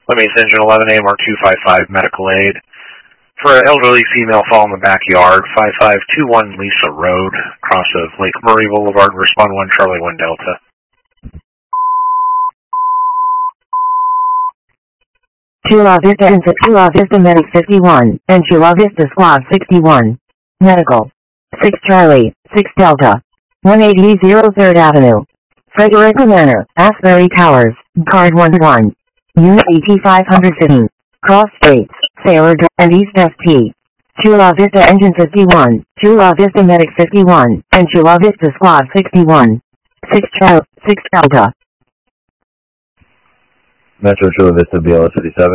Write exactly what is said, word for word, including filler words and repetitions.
Let me Engine eleven A M R two five five medical aid. For an elderly female fall in the backyard, five five two one Lisa Road, cross of Lake Murray Boulevard, respond one Charlie one Delta. Chula Vista and Chula Vista Medic fifty-one, and Chula Vista Squad sixty-one. Medical. six Charlie, six Delta. one eighty third Avenue. Frederica Manor, Asbury Towers, Card one one. Unit E T five fifteen. Cross Straits, Sailor Drive, and East S T. Chula Vista Engine fifty-one, Chula Vista Medic fifty-one, and Chula Vista Squad sixty-one. six Charlie, six Delta. Metro Chula Vista B L S fifty-seven.